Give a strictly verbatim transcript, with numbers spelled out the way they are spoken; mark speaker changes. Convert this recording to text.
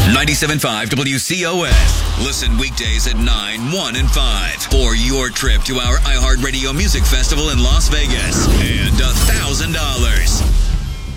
Speaker 1: ninety-seven point five W C O S. Listen weekdays at nine, one, and five for your trip to our iHeartRadio Music Festival in Las Vegas. And one thousand dollars